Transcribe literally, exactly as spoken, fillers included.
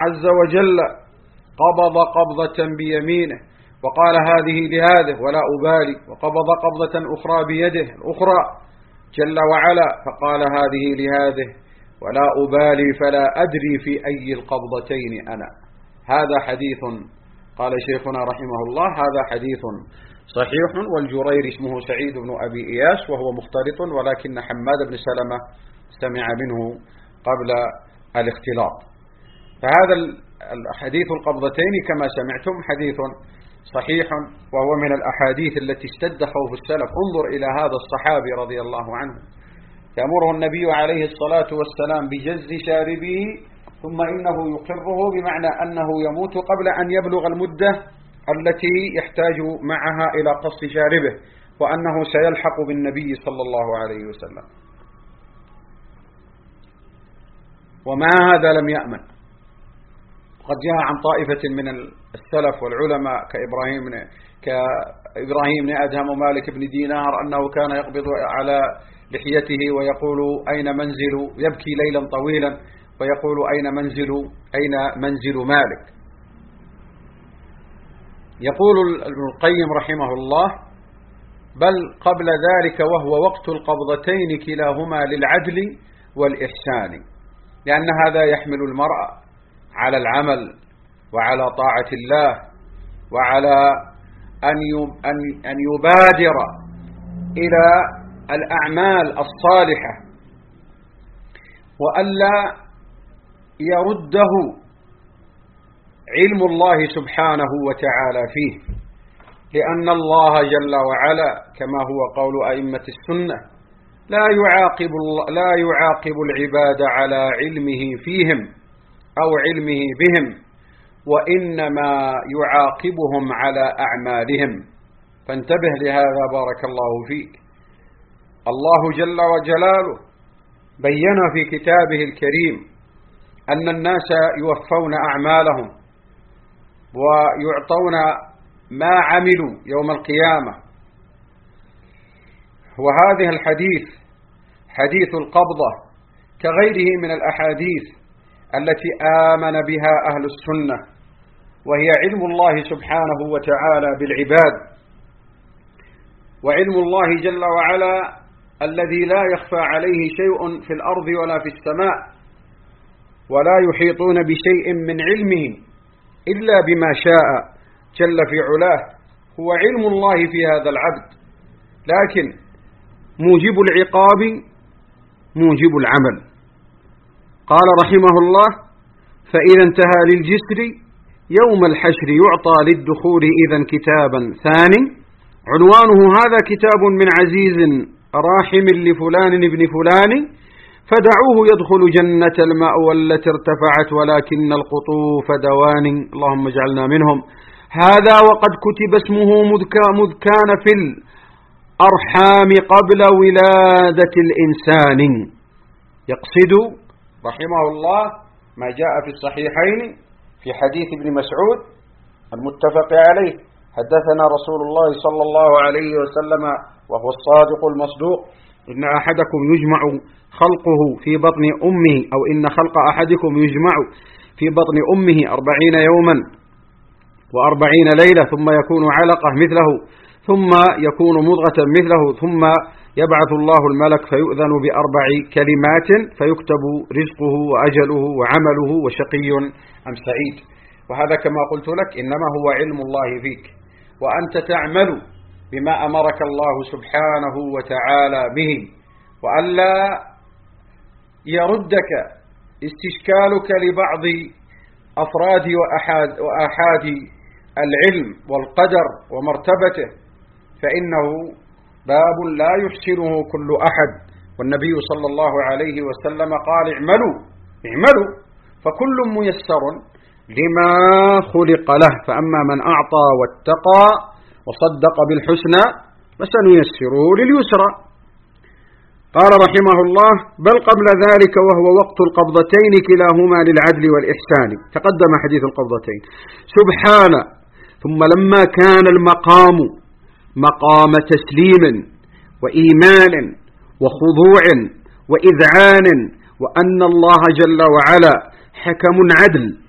عز وجل قبض قبضة بيمينه وقال هذه لهذه ولا أبالي، وقبض قبضة أخرى بيده الأخرى جل وعلا فقال هذه لهذه ولا أبالي فلا أدري في أي القبضتين أنا. هذا حديث قال شيخنا رحمه الله هذا حديث صحيح، والجرير اسمه سعيد بن أبي إياس وهو مختلط، ولكن حماد بن سلمة سمع منه قبل الاختلاط. فهذا الحديث القبضتين كما سمعتم حديث صحيح، وهو من الأحاديث التي اشتد خوف السلف. انظر إلى هذا الصحابي رضي الله عنه يأمره النبي عليه الصلاة والسلام بجز شاربه ثم إنه يقره، بمعنى أنه يموت قبل أن يبلغ المدة التي يحتاج معها إلى قص شاربه، وأنه سيلحق بالنبي صلى الله عليه وسلم. وما هذا لم يأمن. قد جاء عن طائفة من السلف والعلماء كإبراهيم كإبراهيم بن أدهم ومالك بن دينار أنه كان يقبض على لحيته ويقول أين منزل، يبكي ليلا طويلا ويقول أين منزل أين منزل مالك. يقول ابن القيم رحمه الله بل قبل ذلك وهو وقت القبضتين كلاهما للعدل والإحسان، لأن هذا يحمل المرء على العمل وعلى طاعة الله وعلى أن يبادر إلى الأعمال الصالحة وألا يرده علم الله سبحانه وتعالى فيه، لأن الله جل وعلا كما هو قول أئمة السنة لا يعاقب لا يعاقب العباد على علمه فيهم أو علمه بهم، وإنما يعاقبهم على أعمالهم. فانتبه لهذا بارك الله فيك. الله جل وجلاله بين في كتابه الكريم أن الناس يوفون أعمالهم ويعطون ما عملوا يوم القيامة. وهذه الحديث حديث القبضة كغيره من الأحاديث التي آمن بها أهل السنة، وهي علم الله سبحانه وتعالى بالعباد، وعلم الله جل وعلا الذي لا يخفى عليه شيء في الأرض ولا في السماء، ولا يحيطون بشيء من علمه إلا بما شاء جل في علاه. هو علم الله في هذا العبد، لكن موجب العقاب موجب العمل. قال رحمه الله فإذا انتهى للجسر يوم الحشر يعطى للدخول إذا كتابا ثاني عنوانه هذا كتاب من عزيز راحم لفلان ابن فلان فدعوه يدخل جنة المأوى التي ارتفعت ولكن القطوف دوان. اللهم اجعلنا منهم. هذا وقد كتب اسمه مذ كان في الأرحام قبل ولادة الإنسان. يقصد رحمه الله ما جاء في الصحيحين في حديث ابن مسعود المتفق عليه حدثنا رسول الله صلى الله عليه وسلم وهو الصادق المصدوق إن أحدكم يجمع خلقه في بطن أمه أو إن خلق أحدكم يجمع في بطن أمه أربعين يوما وأربعين ليلة ثم يكون علقة مثله ثم يكون مضغة مثله ثم يبعث الله الملك فيؤذن بأربع كلمات فيكتب رزقه وأجله وعمله وشقي أم سعيد. وهذا كما قلت لك إنما هو علم الله فيك، وأنت تعمل بما أمرك الله سبحانه وتعالى به، وألا يردك استشكالك لبعض أفراد وأحاد, وأحاد العلم والقدر ومرتبته، فإنه باب لا يحسنه كل أحد. والنبي صلى الله عليه وسلم قال اعملوا اعملوا فكل ميسر لما خلق له، فأما من أعطى واتقى وصدق بالحسنى فسنيسره لليسرى. قال رحمه الله بل قبل ذلك وهو وقت القبضتين كلاهما للعدل والإحسان. تقدم حديث القبضتين. سبحان ثم لما كان المقام مقام تسليم وإيمان وخضوع وإذعان وأن الله جل وعلا حكم عدل